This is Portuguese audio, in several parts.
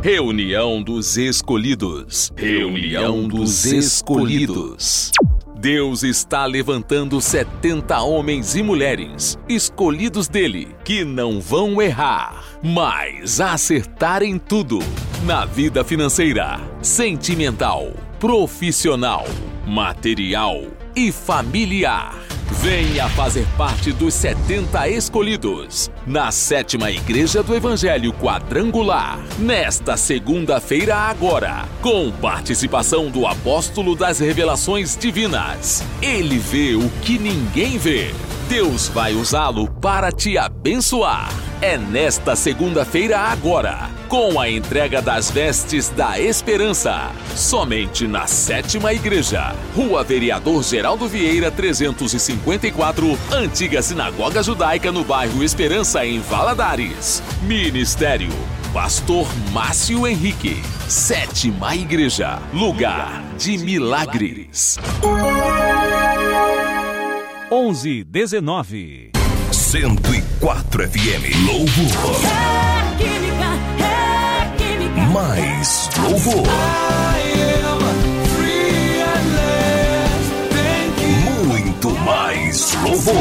Reunião dos escolhidos. Reunião dos escolhidos. Deus está levantando 70 homens e mulheres, escolhidos dele, que não vão errar, mas acertar em tudo. Na vida financeira, sentimental, profissional, material e familiar. Venha fazer parte dos 70 escolhidos na 7ª Igreja do Evangelho Quadrangular, nesta segunda-feira agora, com participação do Apóstolo das Revelações Divinas. Ele vê o que ninguém vê. Deus vai usá-lo para te abençoar. É nesta segunda-feira agora, com a entrega das vestes da esperança, somente na 7ª Igreja, Rua Vereador Geraldo Vieira 354, Antiga Sinagoga Judaica, no bairro Esperança, em Valadares. Ministério Pastor Márcio Henrique. 7ª Igreja, lugar de milagres. 11:19. 104 FM. Louvor. Mais louvor. Muito mais louvor.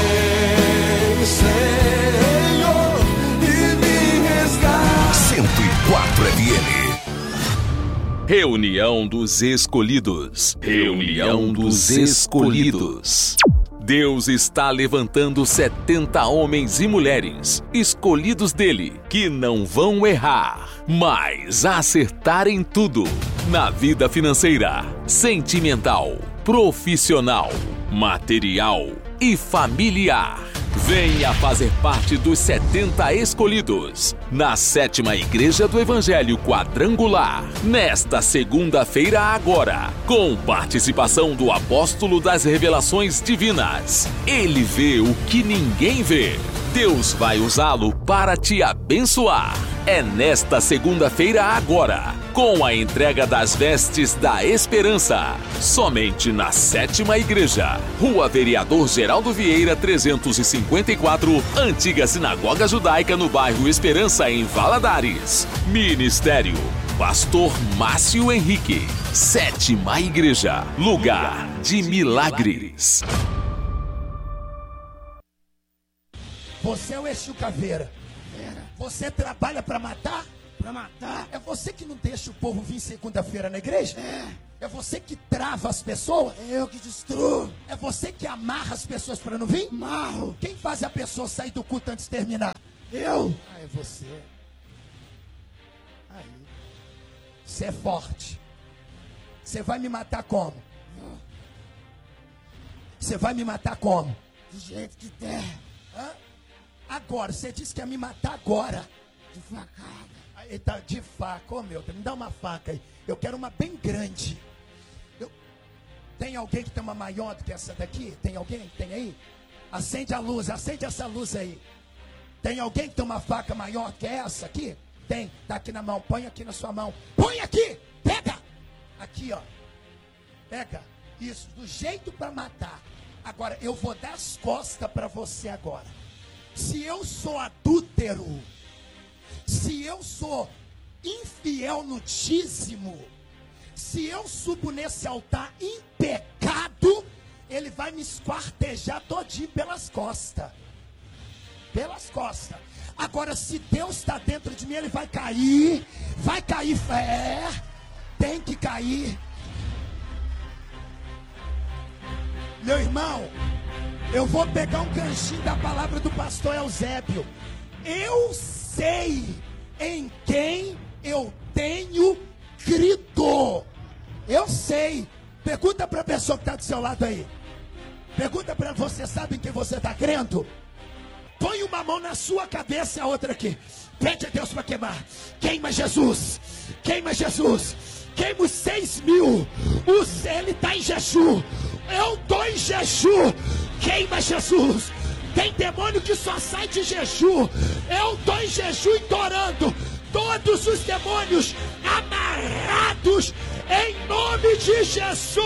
104 FM. Reunião dos escolhidos. Reunião dos escolhidos. Deus está levantando 70 homens e mulheres, escolhidos dele, que não vão errar, mas acertar em tudo. Na vida financeira, sentimental, profissional, material e familiar. Venha fazer parte dos 70 escolhidos na 7ª Igreja do Evangelho Quadrangular, nesta segunda-feira agora, com participação do Apóstolo das Revelações Divinas. Ele vê o que ninguém vê. Deus vai usá-lo para te abençoar. É nesta segunda-feira agora, com a entrega das vestes da esperança, somente na 7ª Igreja, Rua Vereador Geraldo Vieira 354, Antiga Sinagoga Judaica, no bairro Esperança, em Valadares. Ministério Pastor Márcio Henrique. 7ª Igreja, lugar de milagres. Você é o Exu Caveira. Você trabalha pra matar? Pra matar. É você que não deixa o povo vir segunda-feira na igreja? É você que trava as pessoas? É eu que destruo. É você que amarra as pessoas pra não vir? Amarro. Quem faz a pessoa sair do culto antes de terminar? Eu. Ah, é você. Aí. Você é forte. Você vai me matar como? Você vai me matar como? Do jeito que der. Hã? Agora, você disse que ia me matar agora. De facada. Aí tá, de faca, ô meu, me dá uma faca aí. Eu quero uma bem grande. Tem alguém que tem uma maior do que essa daqui? Tem alguém? Tem aí? Acende a luz, acende essa luz aí. Tem alguém que tem uma faca maior do que essa aqui? Tem, tá aqui na mão, põe aqui na sua mão. Põe aqui, pega. Aqui, ó. Pega, isso, do jeito pra matar. Agora, eu vou dar as costas pra você agora. Se eu sou adúltero, se eu sou infiel no dízimo, se eu subo nesse altar em pecado, ele vai me esquartejar todinho pelas costas. Pelas costas. Agora, se Deus está dentro de mim, ele vai cair. Vai cair, tem que cair. Meu irmão, eu vou pegar um ganchinho da palavra do pastor Eusébio. Eu sei em quem eu tenho crido. Eu sei. Pergunta para a pessoa que está do seu lado aí. Pergunta para ela, você sabe em quem você está crendo? Põe uma mão na sua cabeça e a outra aqui. Pede a Deus para queimar. Queima Jesus. Queima Jesus. Queima os 6.000. Ele está em jejum. Eu estou em jejum. Queima Jesus. Tem demônio que só sai de jejum. Eu estou em jejum e tô orando. Todos os demônios amarrados em nome de Jesus.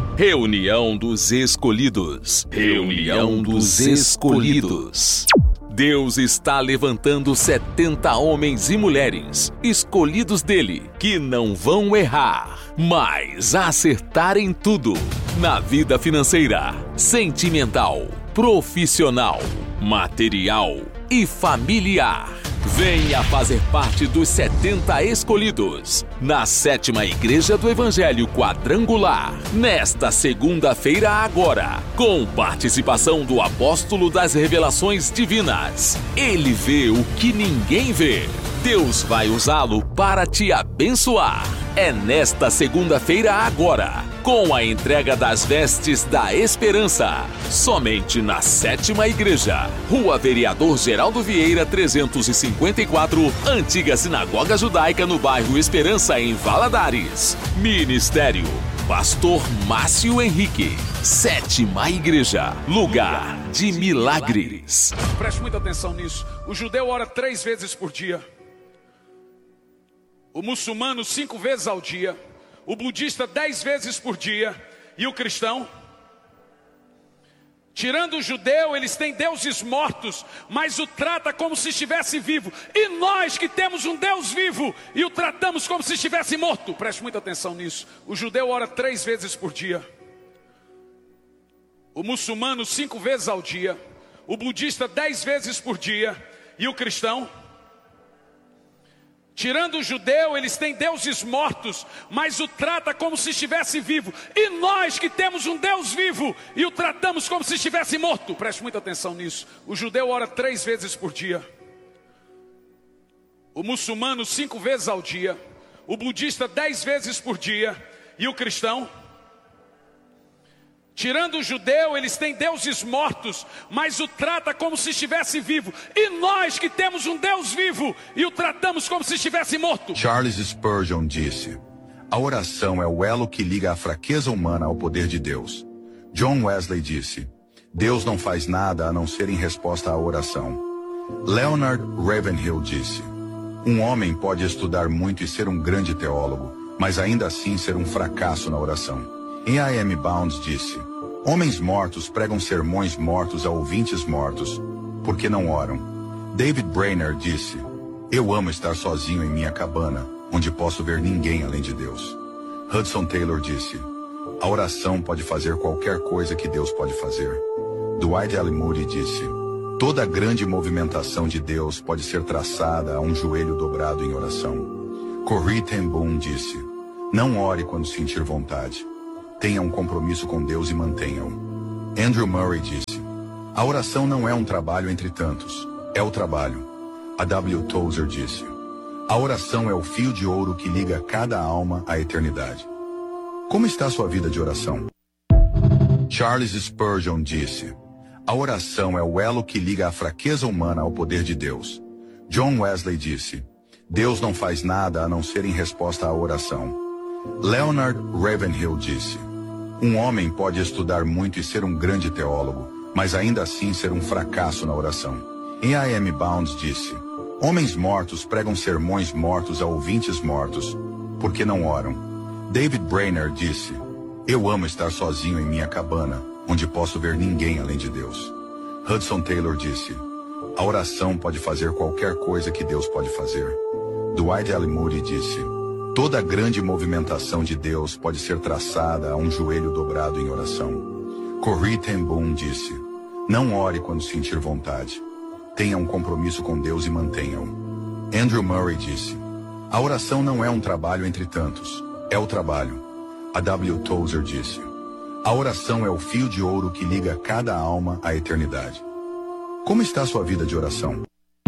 Reunião dos escolhidos. Reunião dos escolhidos. Deus está levantando 70 homens e mulheres, escolhidos dele, que não vão errar, mas acertar em tudo. Na vida financeira, sentimental, profissional, material e familiar. Venha fazer parte dos 70 escolhidos na 7ª Igreja do Evangelho Quadrangular, nesta segunda-feira agora, com participação do Apóstolo das Revelações Divinas. Ele vê o que ninguém vê. Deus vai usá-lo para te abençoar. É nesta segunda-feira agora, com a entrega das vestes da esperança, somente na 7ª Igreja, Rua Vereador Geraldo Vieira 354, Antiga Sinagoga Judaica, no bairro Esperança, em Valadares. Ministério Pastor Márcio Henrique. 7ª Igreja, lugar de milagres. Preste muita atenção nisso. O judeu ora 3 vezes por dia. O muçulmano 5 vezes ao dia, o budista 10 vezes por dia, e o cristão? Tirando o judeu, eles têm deuses mortos, mas o trata como se estivesse vivo. E nós que temos um Deus vivo e o tratamos como se estivesse morto. Preste muita atenção nisso. O judeu ora 3 vezes por dia, o muçulmano 5 vezes ao dia, o budista 10 vezes por dia, e o cristão? Tirando o judeu, eles têm deuses mortos, mas o trata como se estivesse vivo. E nós que temos um Deus vivo e o tratamos como se estivesse morto. Preste muita atenção nisso. O judeu ora 3 vezes por dia, o muçulmano 5 vezes ao dia, o budista 10 vezes por dia, e o cristão? Tirando o judeu, eles têm deuses mortos, mas o trata como se estivesse vivo. E nós que temos um Deus vivo e o tratamos como se estivesse morto. Charles Spurgeon disse: a oração é o elo que liga a fraqueza humana ao poder de Deus. John Wesley disse: Deus não faz nada a não ser em resposta à oração. Leonard Ravenhill disse: um homem pode estudar muito e ser um grande teólogo, mas ainda assim ser um fracasso na oração. E.A.M. Bounds disse: homens mortos pregam sermões mortos a ouvintes mortos, porque não oram. David Brainerd disse: eu amo estar sozinho em minha cabana, onde posso ver ninguém além de Deus. Hudson Taylor disse: a oração pode fazer qualquer coisa que Deus pode fazer. Dwight L. Moody disse: toda grande movimentação de Deus pode ser traçada a um joelho dobrado em oração. Corrie ten Boom disse: não ore quando sentir vontade. Tenha um compromisso com Deus e mantenha-o. Andrew Murray disse: a oração não é um trabalho entre tantos, é o trabalho. A W. Tozer disse: a oração é o fio de ouro que liga cada alma à eternidade. Como está a sua vida de oração? Charles Spurgeon disse: a oração é o elo que liga a fraqueza humana ao poder de Deus. John Wesley disse: Deus não faz nada a não ser em resposta à oração. Leonard Ravenhill disse: um homem pode estudar muito e ser um grande teólogo, mas ainda assim ser um fracasso na oração. E.A.M. Bounds disse: homens mortos pregam sermões mortos a ouvintes mortos, porque não oram. David Brainerd disse: eu amo estar sozinho em minha cabana, onde posso ver ninguém além de Deus. Hudson Taylor disse: a oração pode fazer qualquer coisa que Deus pode fazer. Dwight L. Moody disse: toda grande movimentação de Deus pode ser traçada a um joelho dobrado em oração. Corrie ten Boom disse: não ore quando sentir vontade. Tenha um compromisso com Deus e mantenha-o. Andrew Murray disse: a oração não é um trabalho entre tantos, é o trabalho. A W. Tozer disse: a oração é o fio de ouro que liga cada alma à eternidade. Como está a sua vida de oração?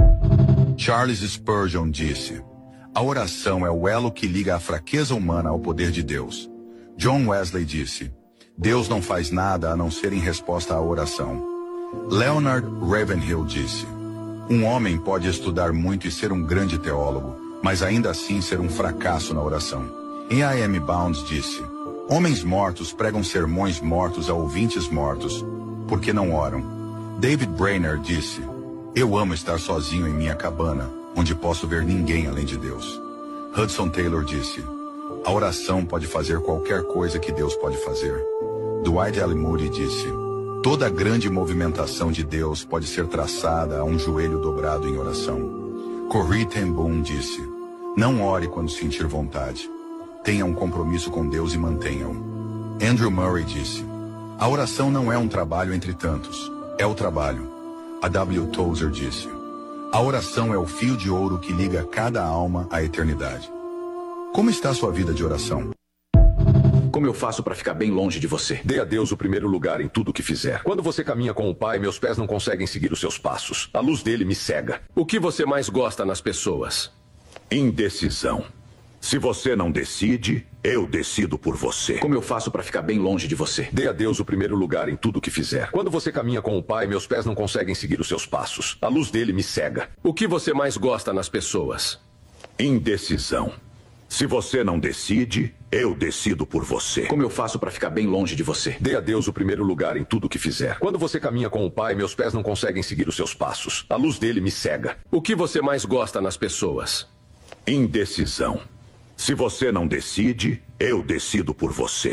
Charles Spurgeon disse: a oração é o elo que liga a fraqueza humana ao poder de Deus. John Wesley disse: Deus não faz nada a não ser em resposta à oração. Leonard Ravenhill disse: um homem pode estudar muito e ser um grande teólogo, mas ainda assim ser um fracasso na oração. E.A.M. Bounds disse: homens mortos pregam sermões mortos a ouvintes mortos, porque não oram. David Brainerd disse: eu amo estar sozinho em minha cabana, onde posso ver ninguém além de Deus. Hudson Taylor disse: a oração pode fazer qualquer coisa que Deus pode fazer. Dwight L. Moody disse: Toda grande movimentação de Deus pode ser traçada a um joelho dobrado em oração. Corrie ten Boom disse: não ore quando sentir vontade. Tenha um compromisso com Deus e mantenha-o. Andrew Murray disse: a oração não é um trabalho entre tantos, é o trabalho. A W. Tozer disse: a oração é o fio de ouro que liga cada alma à eternidade. Como está a sua vida de oração? Como eu faço para ficar bem longe de você? Dê a Deus o primeiro lugar em tudo o que fizer. Quando você caminha com o Pai, meus pés não conseguem seguir os seus passos. A luz dele me cega. O que você mais gosta nas pessoas? Indecisão. Se você não decide, eu decido por você. Como eu faço para ficar bem longe de você? Dê a Deus o primeiro lugar em tudo o que fizer. Quando você caminha com o Pai, meus pés não conseguem seguir os seus passos. A luz dele me cega. O que você mais gosta nas pessoas? Indecisão. Se você não decide, eu decido por você. Como eu faço para ficar bem longe de você? Dê a Deus o primeiro lugar em tudo o que fizer. Quando você caminha com o Pai, meus pés não conseguem seguir os seus passos. A luz dele me cega. O que você mais gosta nas pessoas? Indecisão. Se você não decide, eu decido por você.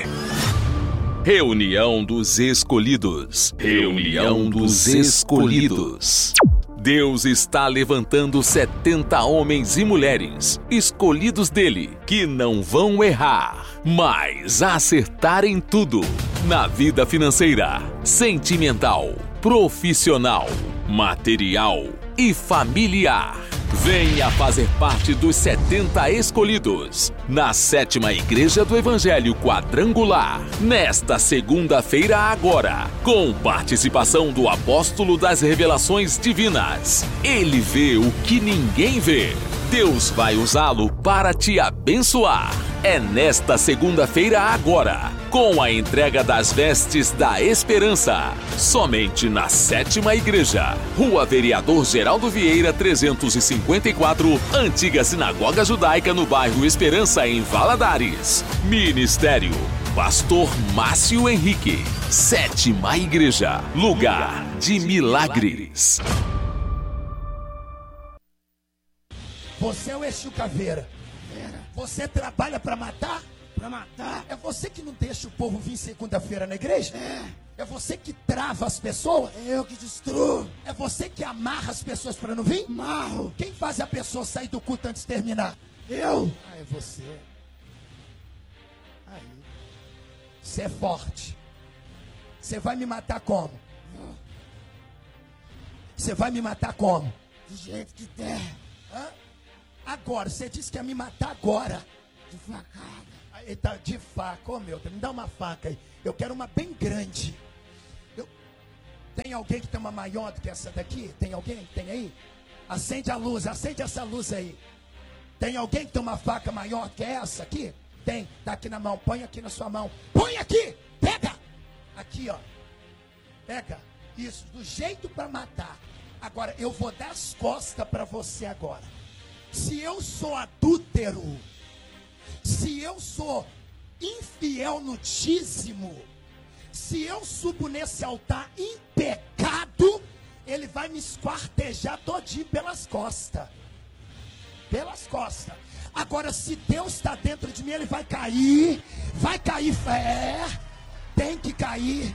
Reunião dos Escolhidos. Reunião dos Escolhidos. Deus está levantando 70 homens e mulheres, escolhidos dele, que não vão errar, mas acertar em tudo. Na vida financeira, sentimental, profissional, material e familiar. Venha fazer parte dos 70 escolhidos, na 7ª Igreja do Evangelho Quadrangular, nesta segunda-feira agora, com participação do Apóstolo das Revelações Divinas. Ele vê o que ninguém vê. Deus vai usá-lo para te abençoar. É nesta segunda-feira agora, com a entrega das vestes da esperança. Somente na 7ª Igreja, Rua Vereador Geraldo Vieira 354, Antiga Sinagoga Judaica, no bairro Esperança, em Valadares. Ministério Pastor Márcio Henrique. 7ª Igreja, lugar de milagres. Você é o Exu Caveira. Você trabalha pra matar? Pra matar. É você que não deixa o povo vir segunda-feira na igreja? É você que trava as pessoas? É eu que destruo. É você que amarra as pessoas pra não vir? Amarro. Quem faz a pessoa sair do culto antes de terminar? Eu. Ah, é você. Aí. Você é forte. Você vai me matar como? Você vai me matar como? Do jeito que der. Hã? Agora, você disse que ia me matar agora. De facada. Aí tá, de faca, ô meu, me dá uma faca aí. Eu quero uma bem grande. Tem alguém que tem uma maior do que essa daqui? Tem alguém? Tem aí? Acende a luz, acende essa luz aí. Tem alguém que tem uma faca maior do que essa aqui? Tem, tá aqui na mão, põe aqui na sua mão. Põe aqui, pega. Aqui, ó. Pega, isso, do jeito pra matar. Agora, eu vou dar as costas pra você agora. Se eu sou adúltero, se eu sou infiel no dízimo, se eu subo nesse altar em pecado, ele vai me esquartejar todinho pelas costas. Pelas costas. Agora, se Deus está dentro de mim, ele vai cair. Vai cair, tem que cair.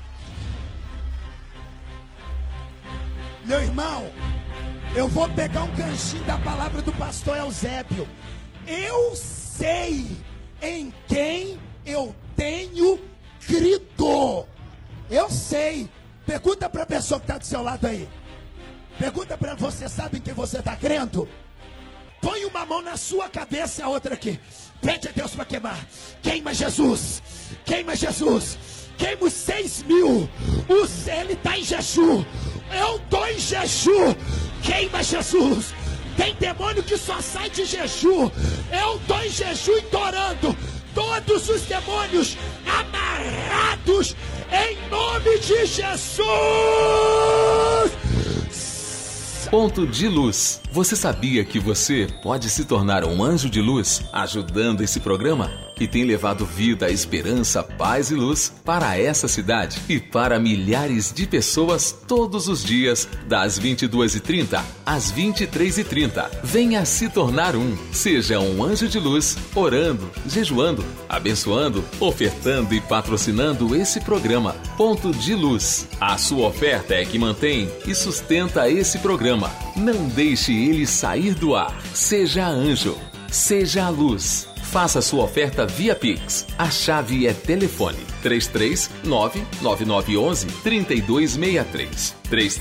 Meu irmão, eu vou pegar um ganchinho da palavra do pastor Eusébio. Eu sei em quem eu tenho crido. Eu sei. Pergunta para a pessoa que está do seu lado aí. Pergunta para ela, você sabe em quem você está crendo? Põe uma mão na sua cabeça e a outra aqui. Pede a Deus para queimar. Queima Jesus. Queima Jesus. Queima os 6.000. Ele está em jejum. Eu estou em jejum. Queima Jesus. Tem demônio que só sai de jejum. Eu estou em jejum e tô orando. Todos os demônios amarrados em nome de Jesus. Ponto de luz. Você sabia que você pode se tornar um anjo de luz ajudando esse programa? que tem levado vida, esperança, paz e luz para essa cidade e para milhares de pessoas todos os dias, das 22h30 às 23h30. Venha se tornar um. Seja um anjo de luz, orando, jejuando, abençoando, ofertando e patrocinando esse programa. Ponto de Luz. A sua oferta é que mantém e sustenta esse programa. Não deixe ele sair do ar. Seja anjo. Seja a luz. Faça sua oferta via Pix. A chave é telefone 339-9911-3263.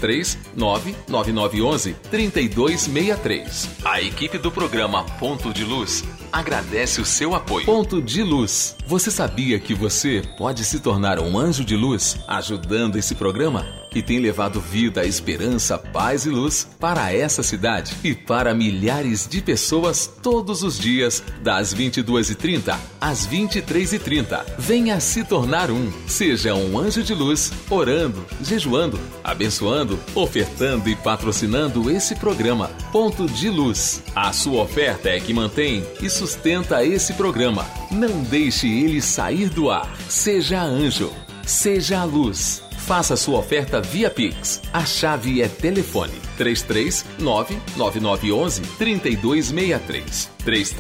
339-9911-3263. A equipe do programa Ponto de Luz agradece o seu apoio. Ponto de Luz. Você sabia que você pode se tornar um anjo de luz ajudando esse programa? Que tem levado vida, esperança, paz e luz para essa cidade e para milhares de pessoas todos os dias, das 22h30 às 23h30. Venha se tornar um. Seja um anjo de luz, orando, jejuando, abençoando, ofertando e patrocinando esse programa. Ponto de Luz. A sua oferta é que mantém e sustenta esse programa. Não deixe ele sair do ar. Seja anjo. Seja a luz. Faça sua oferta via Pix. A chave é telefone 339-9911-3263.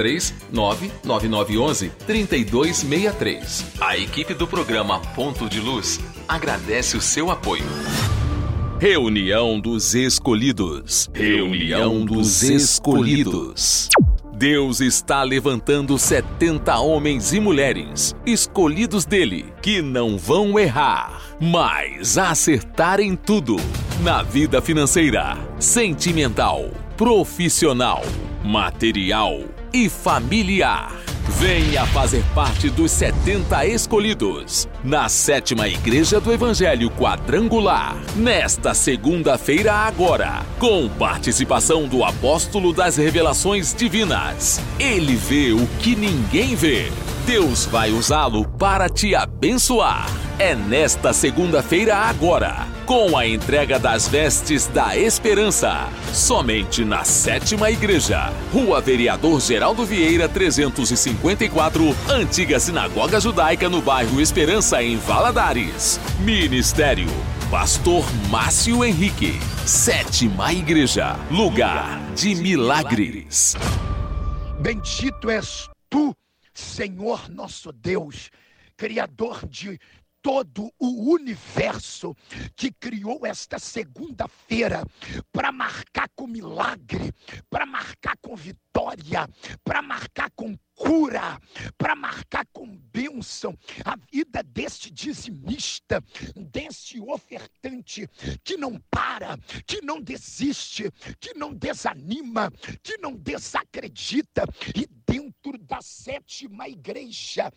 339-9911-3263. A equipe do programa Ponto de Luz agradece o seu apoio. Reunião dos Escolhidos. Reunião dos Escolhidos. Deus está levantando 70 homens e mulheres, escolhidos dele, que não vão errar, mas acertar em tudo. Na vida financeira, sentimental, profissional, material e familiar. Venha fazer parte dos 70 escolhidos na 7ª Igreja do Evangelho Quadrangular, nesta segunda-feira agora, com participação do Apóstolo das Revelações Divinas. Ele vê o que ninguém vê. Deus vai usá-lo para te abençoar. É nesta segunda-feira agora, com a entrega das vestes da esperança, somente na 7ª Igreja, Rua Vereador Geraldo Vieira 354, Antiga Sinagoga Judaica, no bairro Esperança, em Valadares. Ministério Pastor Márcio Henrique. 7ª Igreja, lugar de milagres. Bendito és tu, Senhor nosso Deus, Criador de todo o universo, que criou esta segunda-feira para marcar com milagre, para marcar com vitória, para marcar com cura, para marcar com bênção a vida deste dizimista, deste ofertante que não para, que não desiste, que não desanima, que não desacredita. E dentro da 7ª Igreja,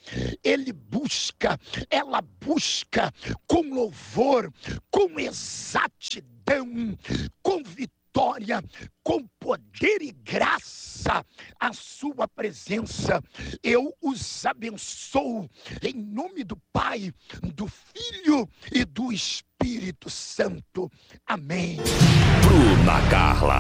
ela busca com louvor, com exatidão, com vitória, com poder e graça, a sua presença. Eu os abençoo em nome do Pai, do Filho e do Espírito Santo. Amém. Bruna Carla.